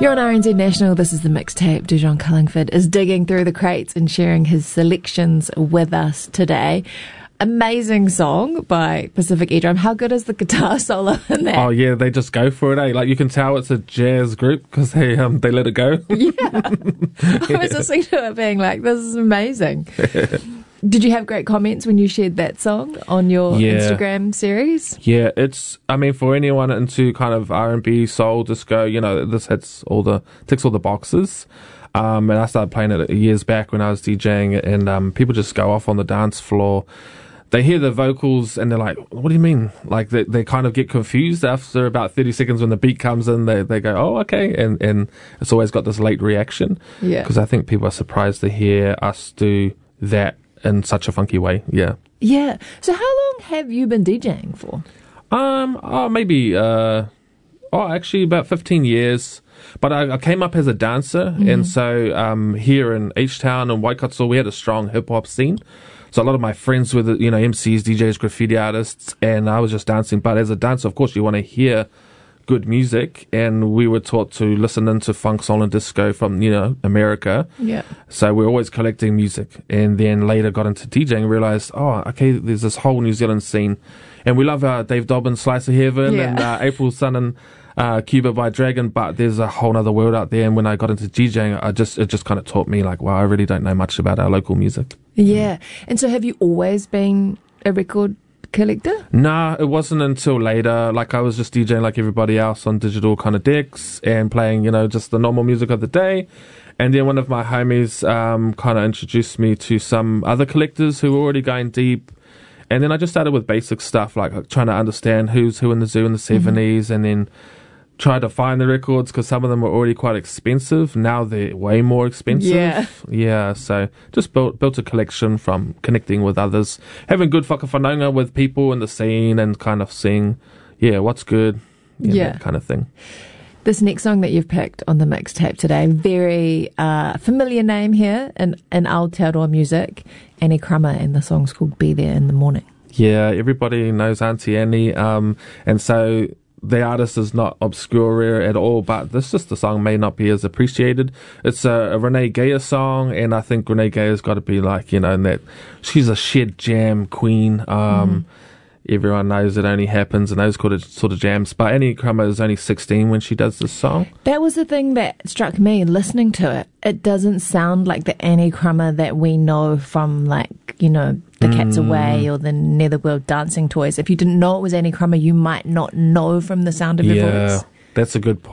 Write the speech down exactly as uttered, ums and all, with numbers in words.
You're on R N Z National. This is the mixtape. Dujon Cullingford is digging through the crates and sharing his selections with us today. Amazing song by Pacific Eardrum. How good is the guitar solo in that? Oh yeah, they just go for it, eh? Like you can tell it's a jazz group because they um they let it go. Yeah. I was listening to it being like, this is amazing. Did you have great comments when you shared that song on your yeah. Instagram series? Yeah, it's, I mean, for anyone into kind of R and B, soul, disco, you know, this hits all the, ticks all the boxes. Um, and I started playing it years back when I was DJing, and um, people just go off on the dance floor. They hear the vocals and they're like, what do you mean? Like they, they kind of get confused after about thirty seconds when the beat comes in. They they go, oh, okay. And, and it's always got this late reaction. Yeah. Because I think people are surprised to hear us do that in such a funky way. Yeah. Yeah. So how long have you been DJing for? Um, oh, maybe, uh, oh, actually about fifteen years. But I, I came up as a dancer. Mm. And so, um, here in H-Town and Waikato, we had a strong hip hop scene. So a lot of my friends were, the, you know, M Cs, D Js, graffiti artists, and I was just dancing. But as a dancer, of course, you want to hear good music, and we were taught to listen into funk, soul, and disco from, you know, America. Yeah. So we're always collecting music, and then later got into DJing and realized, oh, okay, there's this whole New Zealand scene, and we love uh, Dave Dobbins' Slice of Heaven yeah. and uh, April Sun and uh, Cuba by Dragon, but there's a whole other world out there. And when I got into DJing, I just it just kind of taught me like, wow, I really don't know much about our local music. Yeah. And so have you always been a record collector? Nah, it wasn't until later. Like I was just DJing like everybody else on digital kind of decks and playing, you know, just the normal music of the day. And then one of my homies um, kind of introduced me to some other collectors who were already going deep. And then I just started with basic stuff, like trying to understand who's who in the zoo in the seventies, mm-hmm. and then try to find the records because some of them were already quite expensive. Now they're way more expensive. Yeah. Yeah, so just built built a collection from connecting with others, having good whakawhanaunga with people in the scene and kind of seeing, yeah, what's good, yeah, yeah. that kind of thing. This next song that you've picked on the mixtape today, very uh, familiar name here in, in Aotearoa music, Annie Crummer, and the song's called Be There in the Morning. Yeah, everybody knows Auntie Annie, um, and so the artist is not obscure at all, but this just the song may not be as appreciated. It's a, a Renee Geyer song, and I think Renee Geyer's got to be like, you know, in that she's a shed jam queen. Um, mm. Everyone knows it only happens in those sort of, sort of jams. But Annie Crummer is only sixteen when she does this song. That was the thing that struck me listening to it. It doesn't sound like the Annie Crummer that we know from, like, you know, The Cat's mm. Away or the Netherworld Dancing Toys. If you didn't know it was Annie Crummer, you might not know from the sound of yeah, her voice. That's a good point.